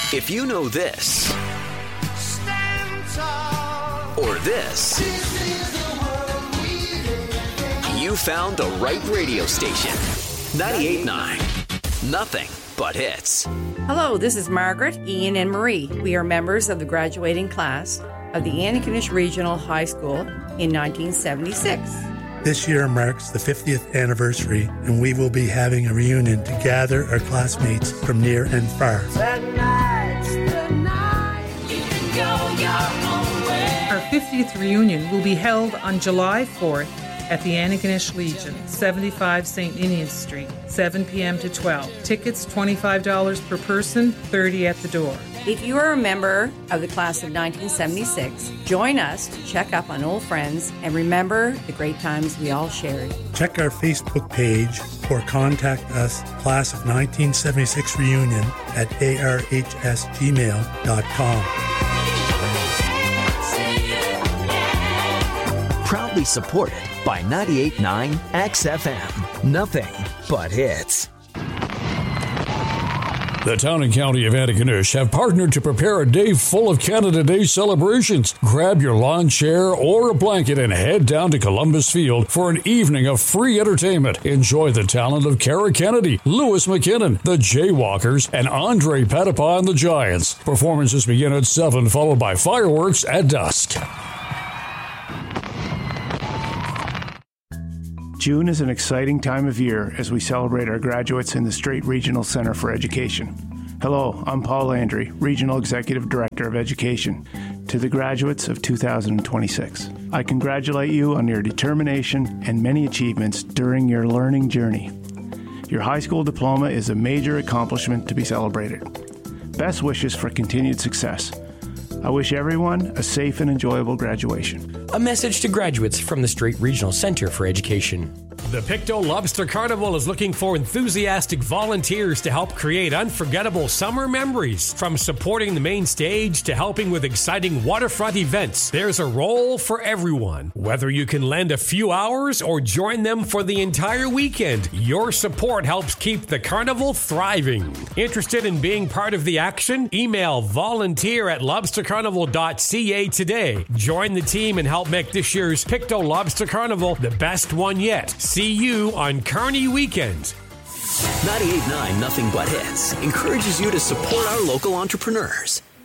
If you know this, or this, you found the right radio station. 98.9. Nothing but hits. Hello, this is Margaret, Ian, and Marie. We are members of the graduating class of the Antigonish Regional High School in 1976. This year marks the 50th anniversary, and we will be having a reunion to gather our classmates from near and far. Tonight's the night you can go your own way. Our 50th reunion will be held on July 4th at the Antigonish Legion, 75 St. Ninian Street, 7 p.m. to 12. Tickets $25 per person, $30 at the door. If you are a member of the class of 1976, join us to check up on old friends and remember the great times we all shared. Check our Facebook page or contact us, Class of 1976 Reunion at arhsgmail.com. Proudly supported by 98.9 XFM. Nothing but hits. The town and county of Antigonish have partnered to prepare a day full of Canada Day celebrations. Grab your lawn chair or a blanket and head down to Columbus Field for an evening of free entertainment. Enjoy the talent of Cara Kennedy, Lewis McKinnon, the Jaywalkers, and Andre Patapon and the Giants. Performances begin at 7, followed by fireworks at dusk. June is an exciting time of year as we celebrate our graduates in the Strait Regional Centre for Education. Hello, I'm Paul Landry, Regional Executive Director of Education, to the graduates of 2026. I congratulate you on your determination and many achievements during your learning journey. Your high school diploma is a major accomplishment to be celebrated. Best wishes for continued success. I wish everyone a safe and enjoyable graduation. A message to graduates from the Strait Regional Centre for Education. The Pictou Lobster Carnival is looking for enthusiastic volunteers to help create unforgettable summer memories. From supporting the main stage to helping with exciting waterfront events, there's a role for everyone. Whether you can lend a few hours or join them for the entire weekend, your support helps keep the carnival thriving. Interested in being part of the action? Email volunteer@lobstercarnival.ca today. Join the team and help make this year's Pictou Lobster Carnival the best one yet. See you on Carney Weekend. 98.9 Nothing But Hits encourages you to support our local entrepreneurs.